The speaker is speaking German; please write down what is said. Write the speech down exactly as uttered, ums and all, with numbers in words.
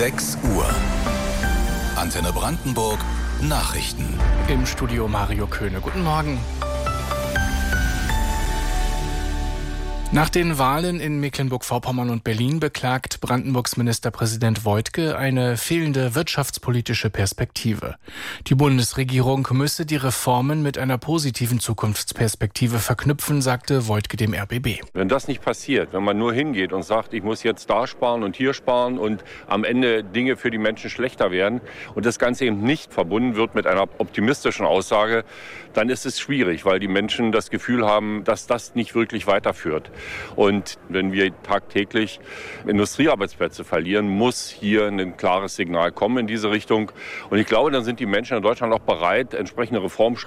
sechs Uhr. Antenne Brandenburg Nachrichten. Im Studio Mario Köhne. Guten Morgen. Nach den Wahlen in Mecklenburg-Vorpommern und Berlin beklagt Brandenburgs Ministerpräsident Woidke eine fehlende wirtschaftspolitische Perspektive. Die Bundesregierung müsse die Reformen mit einer positiven Zukunftsperspektive verknüpfen, sagte Woidke dem R B B. Wenn das nicht passiert, wenn man nur hingeht und sagt, ich muss jetzt da sparen und hier sparen und am Ende Dinge für die Menschen schlechter werden und das Ganze eben nicht verbunden wird mit einer optimistischen Aussage, dann ist es schwierig, weil die Menschen das Gefühl haben, dass das nicht wirklich weiterführt. Und wenn wir tagtäglich Industriearbeitsplätze verlieren, muss hier ein klares Signal kommen in diese Richtung. Und ich glaube, dann sind die Menschen in Deutschland auch bereit, entsprechende Reformen